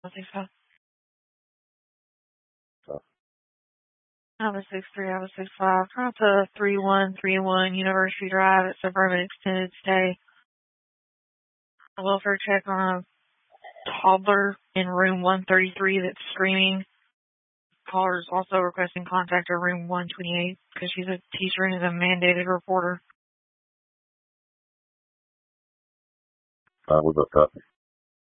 165. So. I have a 63, I have a 65. Trying to 3131 University Drive at Suburban Extended Stay. A welfare check on a toddler in room 133 that's screaming. Caller is also requesting contact at room 128 because she's a teacher and is a mandated reporter. What's up,